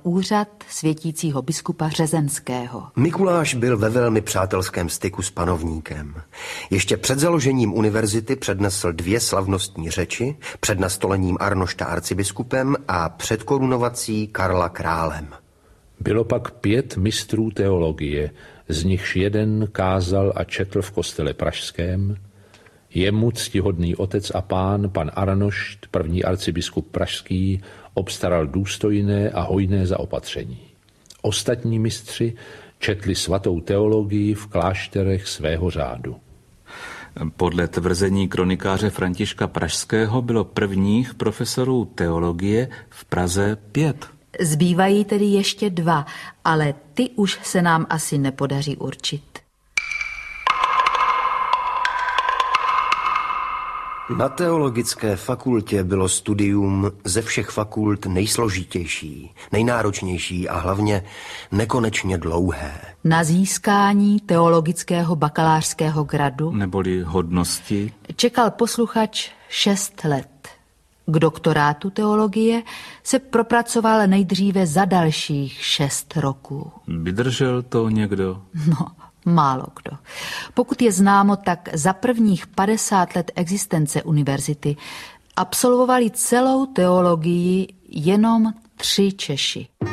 úřad světícího biskupa řezenského. Mikuláš byl ve velmi přátelském styku s panovníkem. Ještě před založením univerzity přednesl 2 slavnostní řeči, před nastolením Arnošta arcibiskupem a před korunovací Karla králem. Bylo pak 5 mistrů teologie, z nichž jeden kázal a četl v kostele pražském. Jemu ctihodný otec a pán, pan Arnošt, první arcibiskup pražský, obstaral důstojné a hojné zaopatření. Ostatní mistři četli svatou teologii v klášterech svého řádu. Podle tvrzení kronikáře Františka Pražského bylo prvních profesorů teologie v Praze 5. Zbývají tedy ještě 2, ale ty už se nám asi nepodaří určit. Na teologické fakultě bylo studium ze všech fakult nejsložitější, nejnáročnější a hlavně nekonečně dlouhé. Na získání teologického bakalářského gradu, neboli hodnosti, čekal posluchač 6 let. K doktorátu teologie se propracoval nejdříve za dalších 6 roků. Vydržel to někdo? No, málo kdo. Pokud je známo, tak za prvních 50 let existence univerzity absolvovali celou teologii jenom 3 Češi.